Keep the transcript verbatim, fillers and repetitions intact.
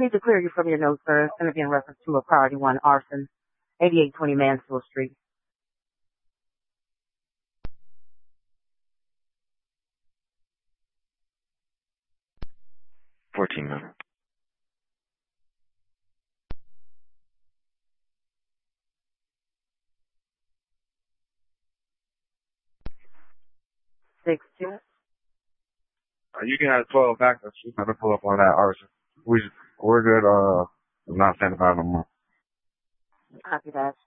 need to clear you from your notes, sir. It's going to be in reference to a priority one arson, eighty-eight twenty Mansfield Street. fourteen, ma'am. Six two. Uh, you can have twelve backups. You have to pull up on that arson. We, we're good, uh, I'm not standing by no more. Copy that.